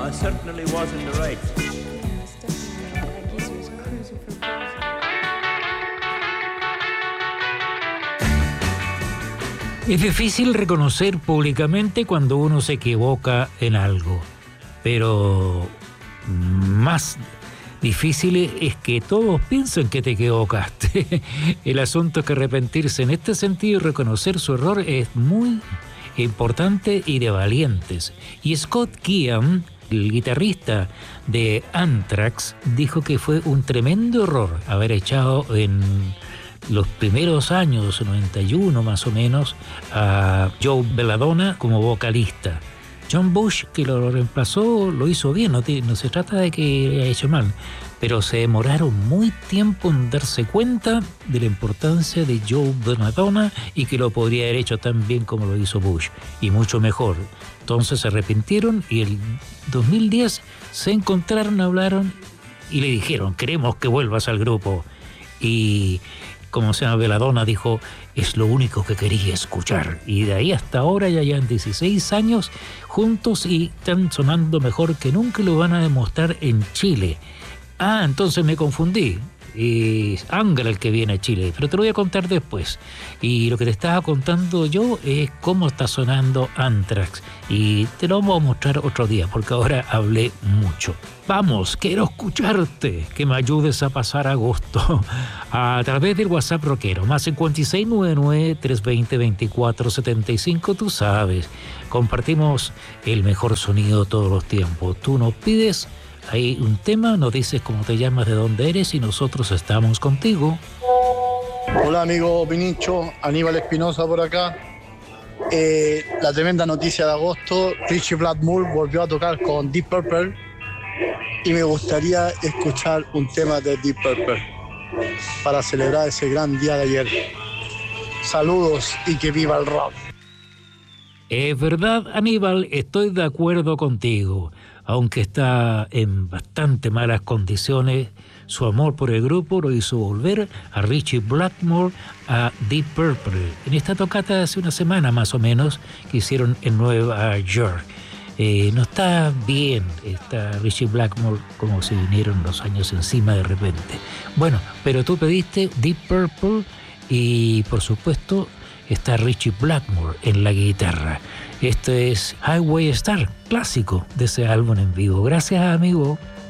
I certainly was in the right. Es difícil reconocer públicamente cuando uno se equivoca en algo, pero más difícil es que todos piensen que te equivocaste. El asunto es que arrepentirse en este sentido y reconocer su error es muy importante y de valientes. Y Scott Ian, el guitarrista de Anthrax, dijo que fue un tremendo error haber echado en los primeros años, 91 más o menos, a Joe Belladonna como vocalista. John Bush, que lo reemplazó, lo hizo bien, no se trata de que haya hecho mal, pero se demoraron muy tiempo en darse cuenta de la importancia de Joe Belladonna y que lo podría haber hecho tan bien como lo hizo Bush, y mucho mejor. Entonces se arrepintieron y el 2010 se encontraron, hablaron y le dijeron: queremos que vuelvas al grupo. Y como se llama, Belladonna dijo: es lo único que quería escuchar. Y de ahí hasta ahora ya llevan 16 años juntos y están sonando mejor que nunca y lo van a demostrar en Chile. Ah, entonces me confundí. Es Angra el que viene a Chile, pero te lo voy a contar después. Y lo que te estaba contando yo es cómo está sonando Anthrax, y te lo vamos a mostrar otro día porque ahora hablé mucho. Vamos, quiero escucharte, que me ayudes a pasar agosto a través del WhatsApp rockero, más 5699-320-2475. Tú sabes, compartimos el mejor sonido todos los tiempos. Tú nos pides ahí un tema, nos dices cómo te llamas, de dónde eres, y nosotros estamos contigo. Hola amigo Pinicho, Aníbal Espinosa por acá. La tremenda noticia de agosto: Ritchie Blackmore volvió a tocar con Deep Purple y me gustaría escuchar un tema de Deep Purple para celebrar ese gran día de ayer. Saludos y que viva el rock. Es verdad, Aníbal, estoy de acuerdo contigo. Aunque está en bastante malas condiciones, su amor por el grupo lo hizo volver a Ritchie Blackmore a Deep Purple en esta tocata de hace una semana más o menos que hicieron en Nueva York. No está bien, está Ritchie Blackmore como si vinieron los años encima de repente. Bueno, pero tú pediste Deep Purple y por supuesto está Ritchie Blackmore en la guitarra. Esto es Highway Star, clásico de ese álbum en vivo. Gracias, amigo.